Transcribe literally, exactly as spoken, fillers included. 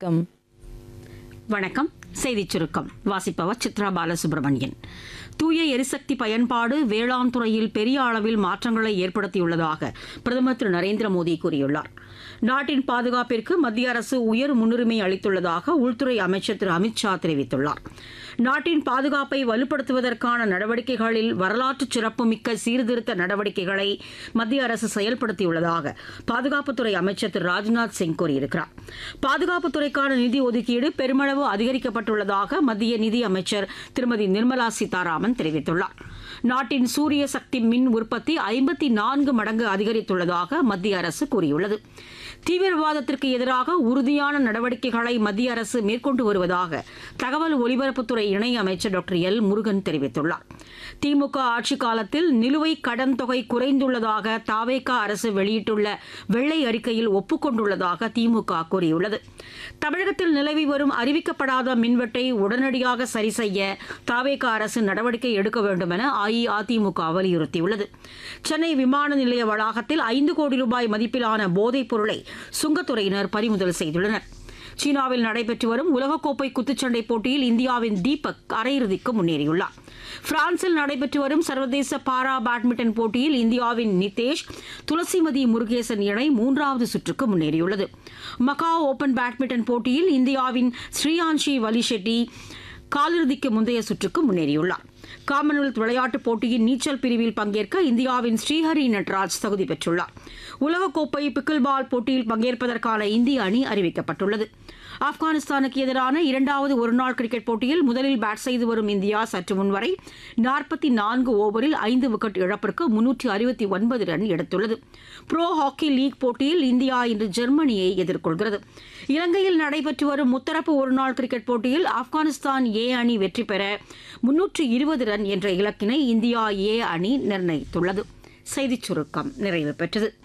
Come வணக்கம். செய்திச் சுருக்கம் வாசிப்பவர் சித்ரா பாலசுப்ரமணியன். தூய எரிசக்தி பயன்பாடு வேளாண் துறையில் பெரிய அளவில் மாற்றங்களை ஏற்படுத்தியுள்ளதாக பிரதமர் திரு நரேந்திர மோடி கூறியுள்ளார். நாட்டின் பாதுகாப்பிற்கு மத்திய அரசு உயர் முன்னுரிமை அளித்துள்ளதாக உள்துறை அமைச்சர் திரு அமித்ஷா தெரிவித்துள்ளார். நாட்டின் பாதுகாப்பை வலுப்படுத்துவதற்கான நடவடிக்கைகளில் வரலாற்று சிறப்புமிக்க சீர்திருத்த நடவடிக்கைகளை மத்திய அரசு செயல்படுத்தியுள்ளதாக பாதுகாப்புத்துறை அமைச்சர் திரு ராஜ்நாத் சிங் கூறியிருக்கிறார். பாதுகாப்புத்துறைக்கான நிதி ஒதுக்கீடு பெருமளவு அதிகரிக்கப்பட்டுள்ளதாக மத்திய நிதி அமைச்சர் திருமதி நிர்மலா சீதாராமன் தெரிவித்துள்ளார். நாட்டின் சூரிய சக்தி மின் உற்பத்தி ஐம்பத்தி நான்கு மடங்கு அதிகரித்துள்ளதாக மத்திய அரசு கூறியுள்ளது. தீவிரவாதத்திற்கு எதிராக உறுதியான நடவடிக்கைகளை மத்திய அரசு மேற்கொண்டு வருவதாக தகவல் ஒலிபரப்புத்துறை இணையமைச்சர் டாக்டர் எல் முருகன் தெரிவித்துள்ளார். திமுக ஆட்சிக் காலத்தில் நிலுவைக் கடன் தொகை குறைந்துள்ளதாக தாவேக அரசு வெளியிட்டுள்ள வெள்ளை அறிக்கையில் ஒப்புக்கொண்டுள்ளதாக திமுக கூறியுள்ளது. தமிழகத்தில் நிலவி வரும் அறிவிக்கப்படாத மின்வெட்டை உடனடியாக சரி செய்ய தாவேக அரசு நடவடிக்கை எடுக்க வேண்டும் என அஇஅதிமுக வலியுறுத்தியுள்ளது. சென்னை விமான நிலைய வளாகத்தில் ஐந்து கோடி ரூபாய் மதிப்பிலான போதைப் பொருளை சுங்கத்துறையினர் பறிமுதல் செய்துள்ளனர். சீனாவில் நடைபெற்று வரும் உலகக்கோப்பை குத்துச்சண்டை போட்டியில் இந்தியாவின் தீபக் அரையிறுதிக்கு முன்னேறியுள்ளார். பிரான்சில் நடைபெற்று வரும் சர்வதேச பாரா பேட்மிண்டன் போட்டியில் இந்தியாவின் நிதேஷ் துளசிமதி முருகேசன் இணை மூன்றாவது சுற்றுக்கு முன்னேறியுள்ளது. மகாவ் ஓபன் பேட்மிண்டன் போட்டியில் இந்தியாவின் ஸ்ரீயான்ஷி வலிஷெட்டி காலிறுதிக்கு முந்தைய சுற்றுக்கு முன்னேறியுள்ளார். காமன்வெல்த் விளையாட்டுப் போட்டியின் நீச்சல் பிரிவில் பங்கேற்க இந்தியாவின் ஸ்ரீஹரி நட்ராஜ் தகுதி பெற்றுள்ளார். உலகக்கோப்பை பிக்கில் பால் போட்டியில் பங்கேற்பதற்கான இந்திய அணி அறிவிக்கப்பட்டுள்ளது. ஆப்கானிஸ்தானுக்கு எதிரான இரண்டாவது ஒருநாள் கிரிக்கெட் போட்டியில் முதலில் பேட் செய்து வரும் இந்தியா சற்று முன்வரை நாற்பத்தி நான்கு ஓவரில் ஐந்து விக்கெட் இழப்பிற்கு முன்னூற்றி அறுபத்தி ஒன்பது ரன் எடுத்துள்ளது. புரோ ஹாக்கி லீக் போட்டியில் இந்தியா இன்று ஜெர்மனியை எதிர்கொள்கிறது. இலங்கையில் நடைபெற்று வரும் முத்தரப்பு ஒருநாள் கிரிக்கெட் போட்டியில் ஆப்கானிஸ்தான் ஏ அணி வெற்றி பெற முன்னூற்று இருபது ரன் என்ற இலக்கினை இந்தியா ஏ அணி நிர்ணயித்துள்ளது. செய்திச் சுருக்கம் நிறைவு பெற்றது.